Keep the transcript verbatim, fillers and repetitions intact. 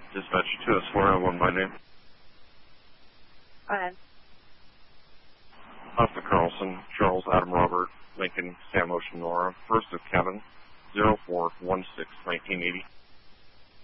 Dispatch two S four oh one by name. Go ahead. Oscar Carlson, Charles Adam Robert, Lincoln, Sam Ocean Nora, first of Kevin, zero four one six nineteen eighty.